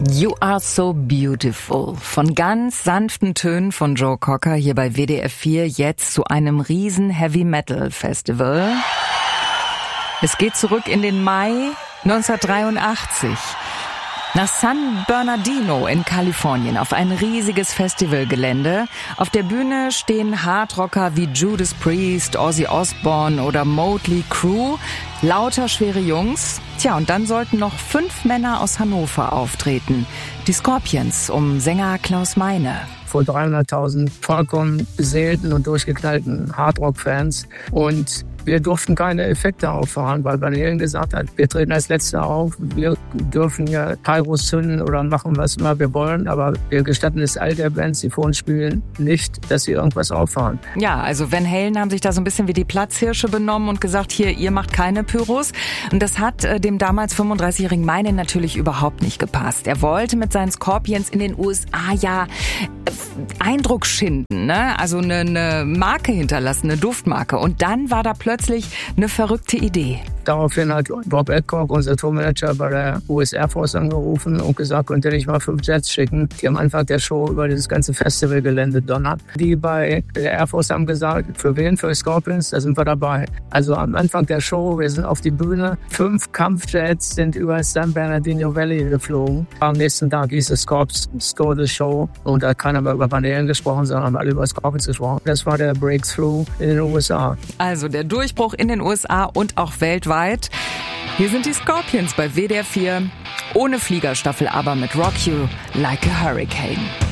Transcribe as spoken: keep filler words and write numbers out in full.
You Are So Beautiful. Von ganz sanften Tönen von Joe Cocker hier bei W D R vier jetzt zu einem riesen Heavy-Metal-Festival. Es geht zurück in den Mai neunzehnhundertdreiundachtzig. Nach San Bernardino in Kalifornien auf ein riesiges Festivalgelände. Auf der Bühne stehen Hardrocker wie Judas Priest, Ozzy Osbourne oder Motley Crue. Lauter schwere Jungs. Tja, und dann sollten noch fünf Männer aus Hannover auftreten. Die Scorpions um Sänger Klaus Meine. Vor dreihunderttausend vollkommen beseelten und durchgeknallten Hardrock-Fans. Und wir durften keine Effekte auffahren, weil Van Halen gesagt hat, wir treten als Letzter auf, wir dürfen ja Pyros zünden oder machen, was immer wir wollen, aber wir gestatten es all der Bands, die vor uns spielen, nicht, dass sie irgendwas auffahren. Ja, also Van Halen haben sich da so ein bisschen wie die Platzhirsche benommen und gesagt, hier, ihr macht keine Pyros. Und das hat äh, dem damals fünfunddreißigjährigen Meine natürlich überhaupt nicht gepasst. Er wollte mit seinen Scorpions in den U S A ja äh, Eindruck schinden, ne? Also eine, eine Marke hinterlassen, eine Duftmarke. Und dann war da plötzlich eine verrückte Idee. Daraufhin hat Bob Adcock, unser Tourmanager bei der U S Air Force, angerufen und gesagt, könnt ihr nicht mal fünf Jets schicken, die am Anfang der Show über dieses ganze Festivalgelände donnern. Die bei der Air Force haben gesagt, für wen? Für Scorpions, da sind wir dabei. Also am Anfang der Show, wir sind auf die Bühne, fünf Kampfjets sind über San Bernardino Valley geflogen. Am nächsten Tag hieß es Scorps, Stole the Show und da hat keiner mehr über Van Halen gesprochen, sondern haben alle über Scorpions gesprochen. Das war der Breakthrough in den U S A. Also der Durchbruch in den U S A und auch weltweit. Hier sind die Scorpions bei W D R vier. Ohne Fliegerstaffel, aber mit Rock You Like a Hurricane.